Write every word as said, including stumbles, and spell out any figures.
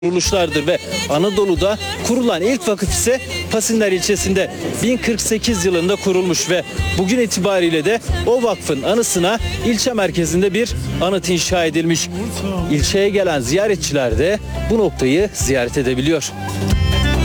kuruluşlardır ve Anadolu'da kurulan ilk vakıf ise Pasinler ilçesinde bin kırk sekiz yılında kurulmuş ve bugün itibariyle de o vakfın anısına ilçe merkezinde bir anıt inşa edilmiş. İlçeye gelen ziyaretçiler de bu noktayı ziyaret edebiliyor.